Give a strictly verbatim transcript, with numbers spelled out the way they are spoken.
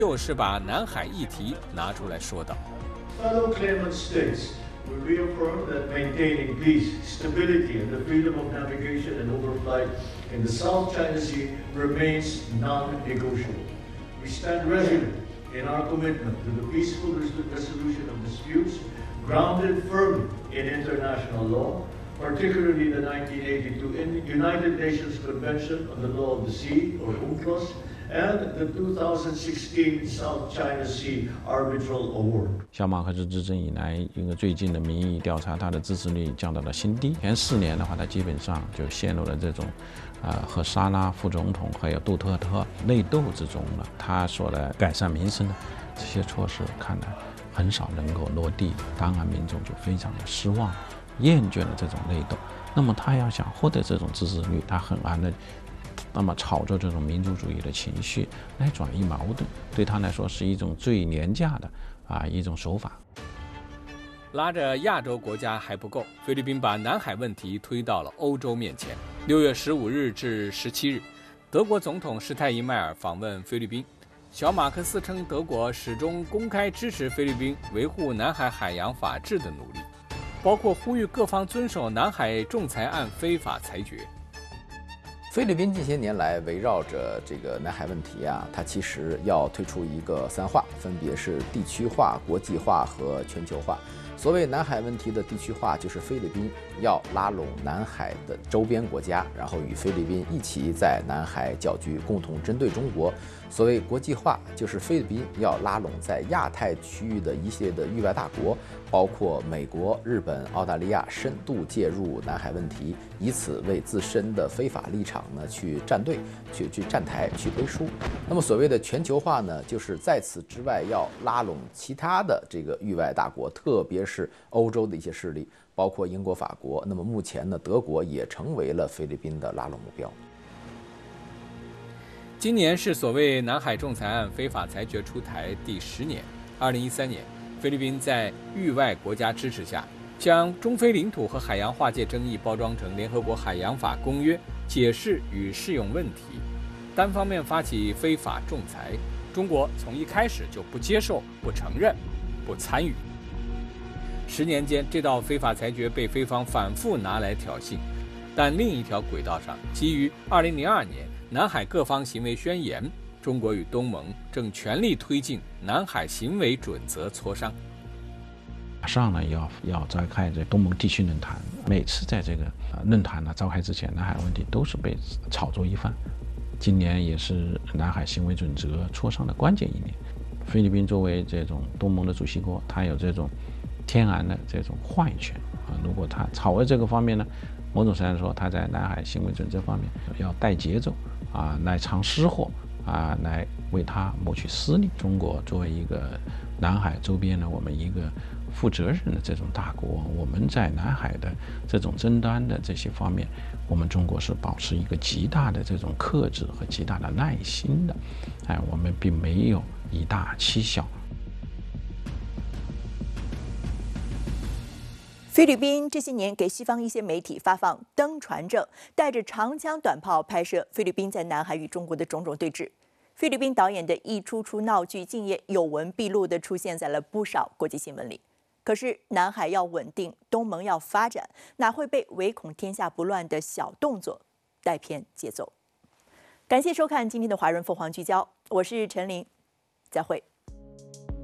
又是把南海议题拿出来说道。 Fellow claimant states will reaffirm that maintaining peace, stability, and the freedom of navigation and overflight in the South China Sea remains non-negotiable. We stand resolute in our commitment to the peaceful resolution of disputes grounded firmly in international law, particularly the nineteen eighty-two United Nations Convention on the Law of the Sea, or UNCLOS, and the two thousand sixteen South China Sea Arbitral Award. 小马克思执政以来，一个最近的民意调查，他的支持率降到了新低。前四年的话，他基本上就陷入了这种，呃，和沙拉副总统还有杜特特内斗之中了。他说的改善民生的这些措施，看来很少能够落地，当然民众就非常的失望，厌倦了这种内斗。那么他要想获得这种支持率，他很难的。那么炒作这种民族主义的情绪来转移矛盾，对他来说是一种最廉价的啊一种手法。 拉着亚洲国家还不够，菲律宾把南海问题推到了欧洲面前。六月十五日至十七日，德国总统施泰因迈尔访问菲律宾。小马克思称，德国始终公开支持菲律宾维护南海海洋法治的努力，包括呼吁各方遵守南海仲裁案非法裁决。 菲律宾近些年来围绕着这个南海问题啊，它其实要推出一个三化，分别是地区化、国际化和全球化。所谓南海问题的地区化，就是菲律宾要拉拢南海的周边国家，然后与菲律宾一起在南海搅局，共同针对中国。所谓国际化，就是菲律宾要拉拢在亚太区域的一系列的域外大国，包括美国、日本、澳大利亚，深度介入南海问题，以此为自身的非法立场呢去站队、去去站台、去背书。那么所谓的全球化呢，就是在此之外要拉拢其他的这个域外大国，特别是欧洲的一些势力，包括英国、法国。那么目前呢，德国也成为了菲律宾的拉拢目标。 今年是所谓南海仲裁案非法裁决出台第十年。二零一三年，菲律宾在域外国家支持下，将中非领土和海洋划界争议包装成联合国海洋法公约解释与适用问题，单方面发起非法仲裁。中国从一开始就不接受、不承认、不参与。十年间，这道非法裁决被菲方反复拿来挑衅。但另一条轨道上，基于二零零二年南海各方行为宣言，中国与东盟正全力推进南海行为准则磋商。 马上呢要要召开这东盟地区论坛，每次在这个论坛呢召开之前，南海问题都是被炒作一番。今年也是南海行为准则磋商的关键一年。菲律宾作为这种东盟的主席国，它有这种天然的这种话语权啊。如果它炒为这个方面呢，某种程度来说，它在南海行为准则方面要带节奏啊，来藏私货啊，来为它谋取私利。中国作为一个南海周边呢，我们一个负责任的这种大国，我们在南海的这种争端的这些方面，我们中国是保持一个极大的这种克制和极大的耐心的，哎，我们并没有以大欺小。 菲律宾这些年给西方一些媒体发放登船证，带着长枪短炮拍摄菲律宾在南海与中国的种种对峙。菲律宾导演的一出出闹剧，竟也有闻必录地出现在了不少国际新闻里。可是南海要稳定，东盟要发展，哪会被唯恐天下不乱的小动作带偏节奏？感谢收看今天的华人凤凰聚焦，我是陈琳，再会。